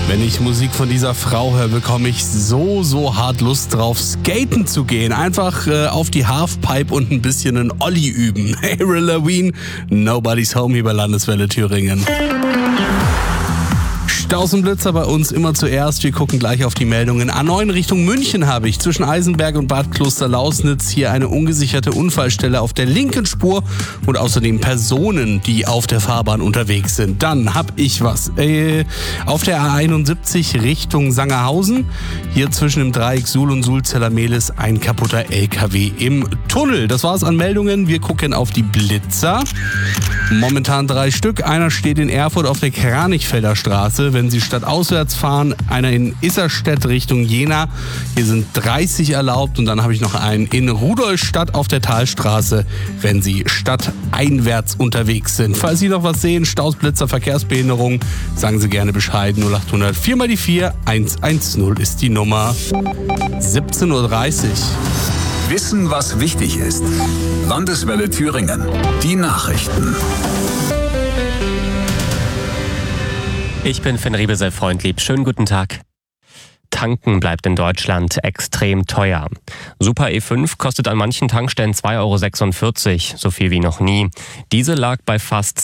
Wenn ich Musik von dieser Frau höre, bekomme ich so hart Lust drauf, skaten zu gehen. Einfach auf die Halfpipe und ein bisschen einen Olli üben. Avril Lavigne, Nobody's Home hier bei Landeswelle Thüringen. Staus und Blitzer bei uns immer zuerst. Wir gucken gleich auf die Meldungen. A9 Richtung München habe ich. Zwischen Eisenberg und Bad Klosterlausnitz hier eine ungesicherte Unfallstelle auf der linken Spur und außerdem Personen, die auf der Fahrbahn unterwegs sind. Dann habe ich was. Auf der A71 Richtung Sangerhausen. Hier zwischen dem Dreieck Suhl und Sulzeller-Mehlis ein kaputter LKW im Tunnel. Das war's an Meldungen. Wir gucken auf die Blitzer. Momentan 3 Stück. Einer steht in Erfurt auf der Kranichfelder Straße. Wenn Sie stadtauswärts fahren, einer in Isserstedt Richtung Jena. Hier sind 30 erlaubt. Und dann habe ich noch einen in Rudolstadt auf der Talstraße, wenn Sie stadteinwärts unterwegs sind. Falls Sie noch was sehen, Staus, Blitzer, Verkehrsbehinderung, sagen Sie gerne Bescheid. 0800 4 mal die 4 110 ist die Nummer. 17:30 Uhr. Wissen, was wichtig ist. Landeswelle Thüringen. Die Nachrichten. Ich bin Finn Riebesel-Freundlieb. Schönen guten Tag. Tanken bleibt in Deutschland extrem teuer. Super E5 kostet an manchen Tankstellen 2,46 €, so viel wie noch nie. Diese lag bei fast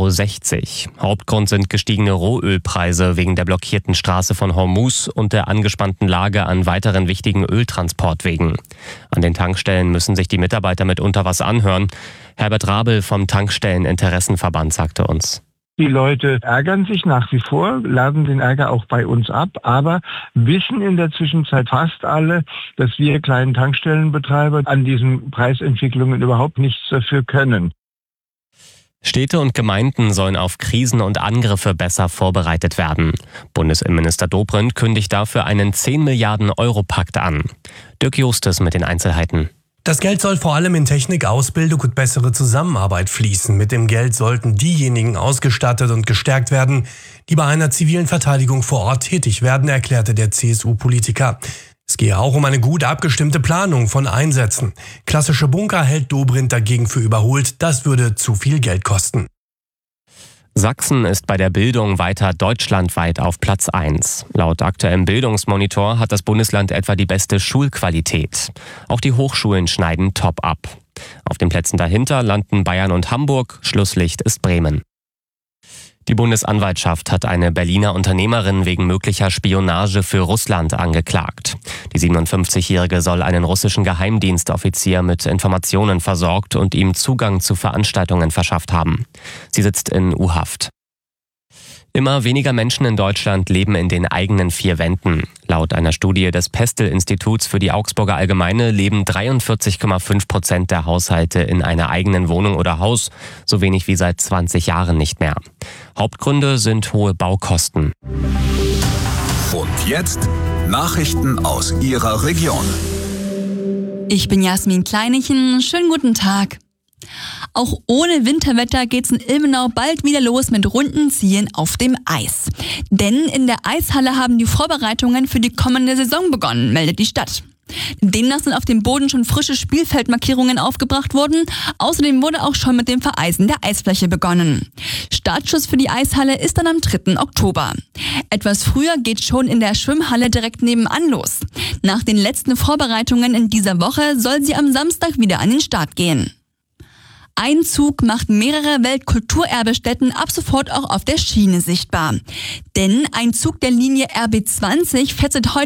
2,60 €. Hauptgrund sind gestiegene Rohölpreise wegen der blockierten Straße von Hormuz und der angespannten Lage an weiteren wichtigen Öltransportwegen. An den Tankstellen müssen sich die Mitarbeiter mitunter was anhören. Herbert Rabel vom Tankstellen-Interessenverband sagte uns: Die Leute ärgern sich nach wie vor, laden den Ärger auch bei uns ab, aber wissen in der Zwischenzeit fast alle, dass wir kleinen Tankstellenbetreiber an diesen Preisentwicklungen überhaupt nichts dafür können. Städte und Gemeinden sollen auf Krisen und Angriffe besser vorbereitet werden. Bundesinnenminister Dobrindt kündigt dafür einen 10 Milliarden Euro Pakt an. Dirk Justus mit den Einzelheiten. Das Geld soll vor allem in Technik, Ausbildung und bessere Zusammenarbeit fließen. Mit dem Geld sollten diejenigen ausgestattet und gestärkt werden, die bei einer zivilen Verteidigung vor Ort tätig werden, erklärte der CSU-Politiker. Es gehe auch um eine gut abgestimmte Planung von Einsätzen. Klassische Bunker hält Dobrindt dagegen für überholt. Das würde zu viel Geld kosten. Sachsen ist bei der Bildung weiter deutschlandweit auf Platz 1. Laut aktuellem Bildungsmonitor hat das Bundesland etwa die beste Schulqualität. Auch die Hochschulen schneiden top ab. Auf den Plätzen dahinter landen Bayern und Hamburg, Schlusslicht ist Bremen. Die Bundesanwaltschaft hat eine Berliner Unternehmerin wegen möglicher Spionage für Russland angeklagt. Die 57-Jährige soll einen russischen Geheimdienstoffizier mit Informationen versorgt und ihm Zugang zu Veranstaltungen verschafft haben. Sie sitzt in U-Haft. Immer weniger Menschen in Deutschland leben in den eigenen 4 Wänden. Laut einer Studie des Pestel-Instituts für die Augsburger Allgemeine leben 43,5% der Haushalte in einer eigenen Wohnung oder Haus, so wenig wie seit 20 Jahren nicht mehr. Hauptgründe sind hohe Baukosten. Und jetzt Nachrichten aus Ihrer Region. Ich bin Jasmin Kleinichen. Schönen guten Tag. Auch ohne Winterwetter geht's in Ilmenau bald wieder los mit Rundenziehen auf dem Eis. Denn in der Eishalle haben die Vorbereitungen für die kommende Saison begonnen, meldet die Stadt. Demnach sind auf dem Boden schon frische Spielfeldmarkierungen aufgebracht worden. Außerdem wurde auch schon mit dem Vereisen der Eisfläche begonnen. Startschuss für die Eishalle ist dann am 3. Oktober. Etwas früher geht schon in der Schwimmhalle direkt nebenan los. Nach den letzten Vorbereitungen in dieser Woche soll sie am Samstag wieder an den Start gehen. Ein Zug macht mehrere Weltkulturerbestätten ab sofort auch auf der Schiene sichtbar. Denn ein Zug der Linie RB20 fährt seit heute